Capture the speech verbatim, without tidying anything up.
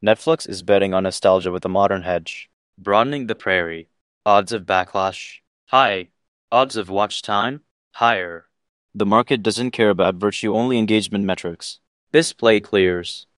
Netflix is betting on nostalgia with a modern hedge. Broadening the prairie. Odds of backlash. High. Odds of watch time. Higher. The market doesn't care about virtue, only engagement metrics. This play clears.